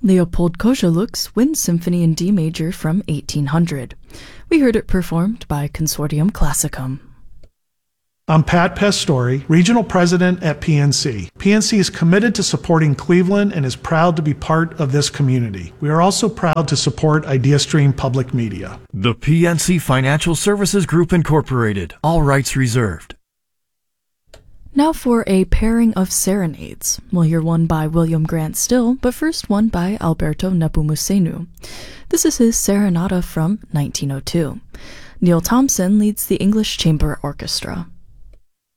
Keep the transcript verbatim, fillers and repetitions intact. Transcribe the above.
Leopold Kozeluk's Wind Symphony in D major from eighteen hundred. We heard it performed by Consortium Classicum. I'm Pat Pastore, Regional President at P N C. P N C is committed to supporting Cleveland and is proud to be part of this community. We are also proud to support IdeaStream Public Media. The P N C Financial Services Group Incorporated. All rights reserved. Now for a pairing of serenades. We'll hear one by William Grant Still, but first one by Alberto Nepomuceno. This is his Serenata from nineteen oh two. Neil Thompson leads the English Chamber Orchestra.